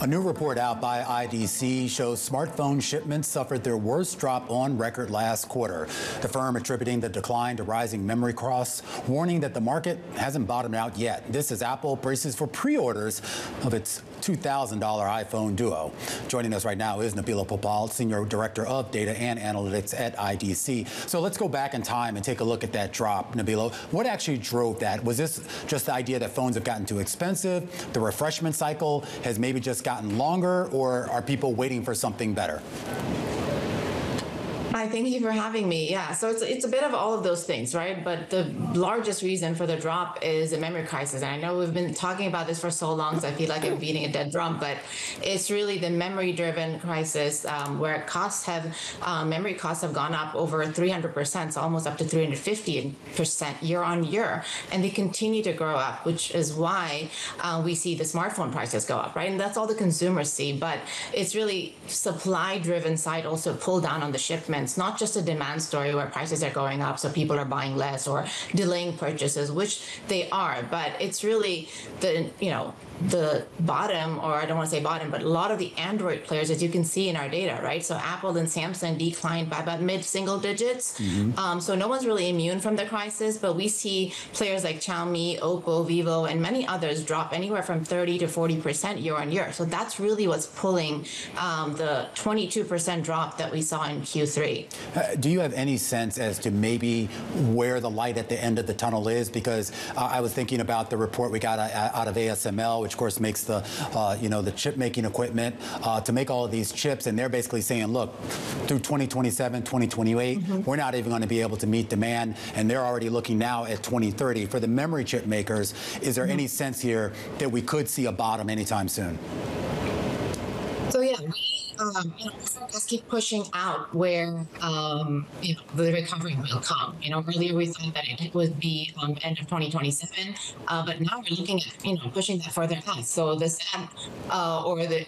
A new report out by IDC shows smartphone shipments suffered their worst drop on record last quarter. The firm attributing the decline to rising memory costs, warning that the market hasn't bottomed out yet. This as Apple braces for pre-orders of its $2,000 iPhone Duo. Joining us right now is Nabila Popal, Senior Director of Data and Analytics at IDC. So let's go back in time and take a look at that drop, Nabila. What actually drove that? Was this just the idea that phones have gotten too expensive? The refreshment cycle has maybe just gotten longer, or are people waiting for something better? Hi, thank you for having me. Yeah, so it's a bit of all of those things, right? But the largest reason for the drop is the memory crisis. And I know we've been talking about this for so long, so I feel like I'm beating a dead drum, but it's really the memory-driven crisis where memory costs have gone up over 300%, so almost up to 350% year on year. And they continue to grow up, which is why we see the smartphone prices go up, right? And that's all the consumers see, but it's really supply-driven side also pull down on the shipments. It's not just a demand story where prices are going up, so people are buying less or delaying purchases, which they are. But it's really the bottom, or I don't want to say bottom, but a lot of the Android players, as you can see in our data, right? So Apple and Samsung declined by about mid-single digits. So no one's really immune from the crisis, but we see players like Xiaomi, Oppo, Vivo, and many others drop anywhere from 30 to 40% year on year. So that's really what's pulling the 22% drop that we saw in Q3. Do you have any sense as to maybe where the light at the end of the tunnel is? Because I was thinking about the report we got out of ASML, which of course makes the the chip making equipment to make all of these chips, and they're basically saying, look, through 2027, 2028, we're not even going to be able to meet demand, and they're already looking now at 2030. For the memory chip makers, is there any sense here that we could see a bottom anytime soon? So yeah, let's keep pushing out where the recovery will come. Earlier we thought that it would be end of 2027, but now we're looking at pushing that further out. So the